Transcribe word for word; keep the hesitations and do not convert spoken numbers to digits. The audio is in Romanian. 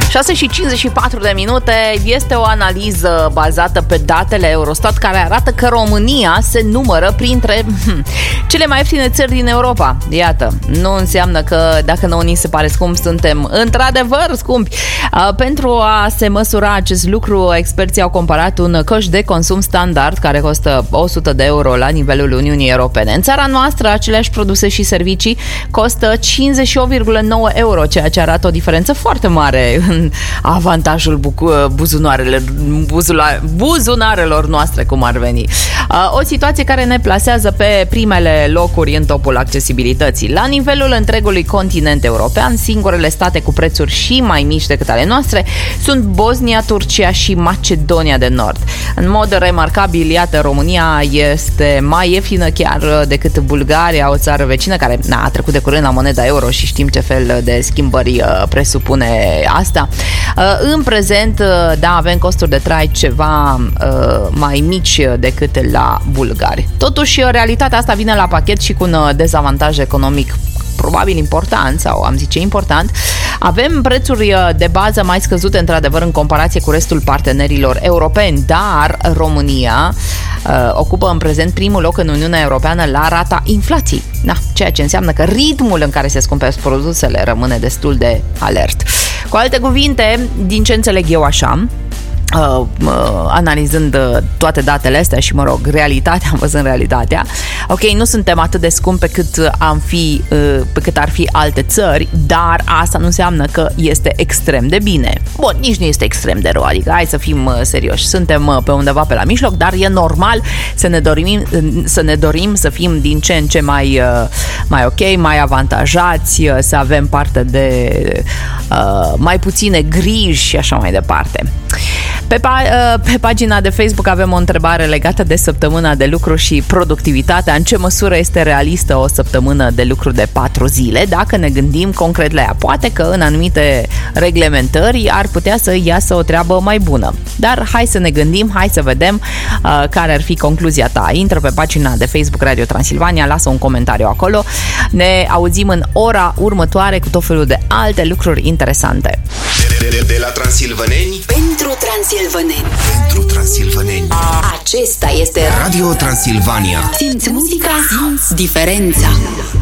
șase și cincizeci și patru de minute. Este o analiză bazată pe datele Eurostat care arată că România se numără printre hm, cele mai ieftine țări din Europa. Iată, nu înseamnă că dacă nouă ni se pare scump, suntem într-adevăr scumpi. Uh, pentru a se măsura acest lucru, experții au comparat un coș de consum standard care costă o sută de euro la nivelul Uniunii Europene. În țara noastră, aceleași produse și servicii costă cincizeci și opt virgulă nouă euro, ceea ce arată o diferență foarte mare în avantajul buzunarelor, buzunarelor noastre, cum ar veni. O situație care ne plasează pe primele locuri în topul accesibilității. La nivelul întregului continent european, singurele state cu prețuri și mai mici decât ale noastre sunt Bosnia, Turcia și Macedonia de Nord. În mod remarcabil, iată, România este mai ieftină chiar decât Bulgaria, o țară vecină care na, a trecut de curând la moneda euro și știm ce fel de schimbări uh, presupune asta. Uh, în prezent, uh, da, avem costuri de trai ceva uh, mai mici decât la bulgari. Totuși, realitatea asta vine la pachet și cu un dezavantaj economic probabil important, sau am zice important. Avem prețuri de bază mai scăzute, într-adevăr, în comparație cu restul partenerilor europeni, dar România uh, ocupă în prezent primul loc în Uniunea Europeană la rata inflației. Da, ceea ce înseamnă că ritmul în care se scumpesc produsele rămâne destul de alert. Cu alte cuvinte, din ce înțeleg eu așa, Uh, uh, analizând uh, toate datele astea și, mă rog, realitatea, am văzut realitatea, ok, nu suntem atât de scumpi pe cât am fi, uh, pe cât ar fi alte țări, dar asta nu înseamnă că este extrem de bine. Bun, nici nu este extrem de rău, adică hai să fim uh, serioși, suntem uh, pe undeva pe la mijloc, dar e normal să ne dorim, uh, să ne dorim să fim din ce în ce mai, uh, mai ok, mai avantajați, uh, să avem parte de uh, mai puține griji și așa mai departe. Pe, pa- pe pagina de Facebook avem o întrebare legată de săptămâna de lucru și productivitatea. În ce măsură este realistă o săptămână de lucru de patru zile? Dacă ne gândim concret la ea, poate că în anumite reglementări ar putea să iasă o treabă mai bună. Dar hai să ne gândim, hai să vedem uh, care ar fi concluzia ta. Intră pe pagina de Facebook Radio Transilvania, lasă un comentariu acolo. Ne auzim în ora următoare cu tot felul de alte lucruri interesante. De, de, de la Transilvaneni pentru Transilvaneni. Pentru Transilvaneni. Acesta este Radio Transilvania. Simți muzica, simți diferența.